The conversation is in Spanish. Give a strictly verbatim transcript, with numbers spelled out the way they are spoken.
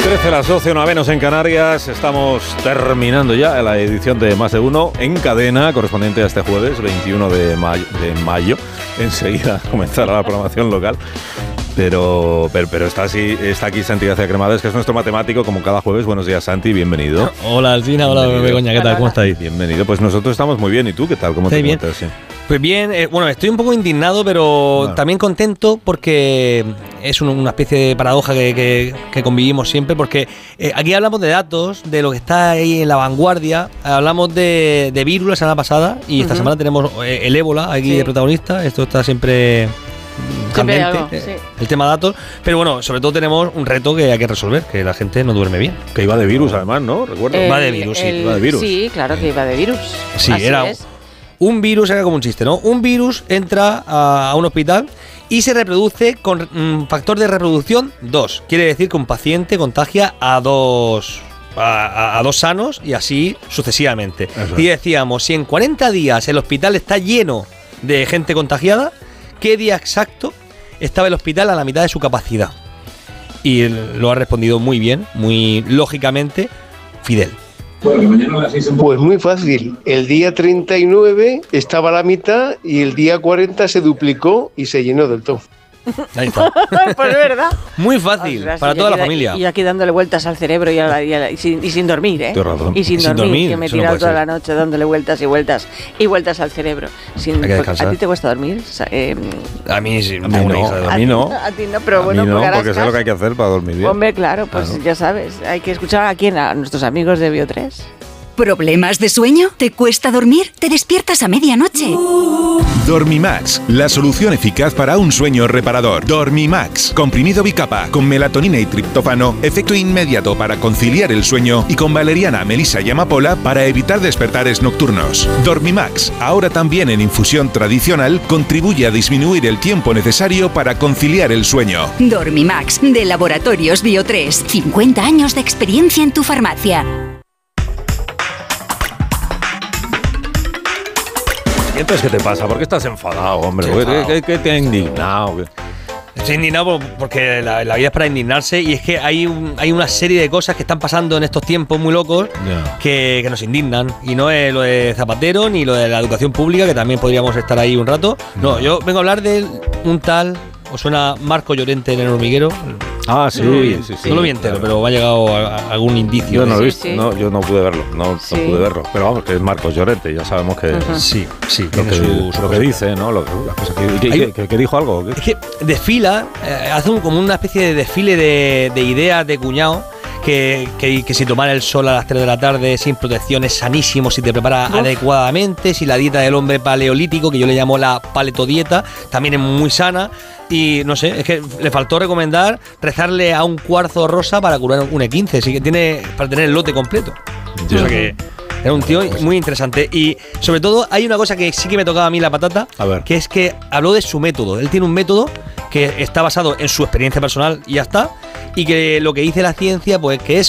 trece, las doce, una menos en Canarias. Estamos terminando ya la edición de Más de Uno en cadena, correspondiente a este jueves, veintiuno de mayo. De mayo. Enseguida comenzará la programación local. Pero, pero, pero está, así, está aquí Santi García Cremades, que es nuestro matemático, como cada jueves. Buenos días, Santi, bienvenido. Hola, Alcina, hola, Begoña, ¿qué tal? ¿Cómo estáis? Bienvenido. Pues nosotros estamos muy bien. ¿Y tú qué tal? ¿Cómo te encuentras? Sí. Pues bien, eh, bueno, estoy un poco indignado, pero bueno, también contento porque es un, una especie de paradoja que, que, que convivimos siempre, porque eh, aquí hablamos de datos, de lo que está ahí en la vanguardia, hablamos de, de virus la semana pasada y uh-huh. esta semana tenemos eh, el ébola aquí sí. de protagonista, esto está siempre... Candente, algo, sí. el tema datos, pero bueno, sobre todo tenemos un reto que hay que resolver, que la gente no duerme bien. Que iba de virus además, ¿no? Recuerdo. El, va de virus, el, sí. Iba de virus. Sí, claro que iba de virus. Sí, Así era es. un virus, era como un chiste, ¿no? Un virus entra a, a un hospital y se reproduce con un mm, factor de reproducción dos. Quiere decir que un paciente contagia a dos... A, a, a dos sanos y así sucesivamente. Eso. Y decíamos, si en cuarenta días el hospital está lleno de gente contagiada, ¿qué día exacto estaba el hospital a la mitad de su capacidad? Y lo ha respondido muy bien, muy lógicamente, Fidel. Pues muy fácil. El día treinta y nueve estaba a la mitad y el día cuarenta se duplicó y se llenó del todo. Ahí está. Pues es verdad. Muy fácil, Ostras, para toda la familia. Y aquí dándole vueltas al cerebro y, a la, y, a la, y, sin, y sin dormir, ¿eh? Y sin, sin dormir, dormir, que me he tirado no toda ser. la noche dándole vueltas y vueltas y vueltas al cerebro. Sin, ¿A ti te cuesta dormir? Eh, a mí sí. A mí no. A mí no. A ti no, pero a bueno, mí no, porque sé lo que hay que hacer para dormir bien. Hombre, claro, pues claro. Ya sabes, hay que escuchar a quién, a nuestros amigos de Bio tres. ¿Problemas de sueño? ¿Te cuesta dormir? ¿Te despiertas a medianoche? Dormimax, la solución eficaz para un sueño reparador. Dormimax, comprimido bicapa, con melatonina y triptófano, efecto inmediato para conciliar el sueño y con valeriana, melisa y amapola para evitar despertares nocturnos. Dormimax, ahora también en infusión tradicional, contribuye a disminuir el tiempo necesario para conciliar el sueño. Dormimax, de Laboratorios Bio tres, cincuenta años de experiencia en tu farmacia. ¿Y entonces qué te pasa? ¿Por qué estás enfadado, hombre? Sí, ¿Qué, qué, ¿Qué te ha indignado? Estoy indignado porque la, la vida es para indignarse y es que hay, un, hay una serie de cosas que están pasando en estos tiempos muy locos yeah. que, que nos indignan. Y no es lo de Zapatero ni lo de la educación pública, que también podríamos estar ahí un rato. No, yo vengo a hablar de un tal... ¿Os suena Marco Llorente en El Hormiguero? Ah, sí, no, sí, sí. No lo vi entero, pero me ha llegado a, a algún indicio. Yo no lo he sí, visto, sí. no, yo no pude verlo, no, sí. no pude verlo. Pero vamos, que es Marcos Llorente, ya sabemos que... Uh-huh. Sí, sí. Lo que, su, su lo que dice, ¿no? Lo, las cosas que, ¿qué, qué, qué, ¿Qué dijo algo? ¿Qué? Es que desfila, eh, hace un, como una especie de desfile de, de ideas de cuñado. Que, que, que si tomar el sol a las tres de la tarde sin protección es sanísimo si te preparas Uf. adecuadamente, si la dieta del hombre paleolítico, que yo le llamo la paletodieta, también es muy sana. Y no sé, es que le faltó recomendar rezarle a un cuarzo rosa para curar un E quince, así que tiene para tener el lote completo. Sí. O sea que era un tío muy interesante. Y sobre todo hay una cosa que sí que me tocaba a mí la patata, a ver. que es que habló de su método. Él tiene un método que está basado en su experiencia personal y ya está. Y que lo que dice la ciencia, pues que es